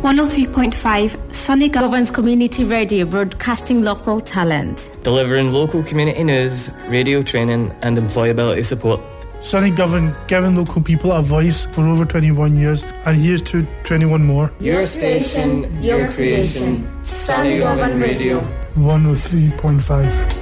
103.5 Sunny Governs Community Radio, broadcasting local talent. Delivering local community news, radio training and employability support. Sunnygovan, giving local people a voice for over 21 years, and here's to 21 more. Your station, your creation, Sunnygovan Radio. 103.5.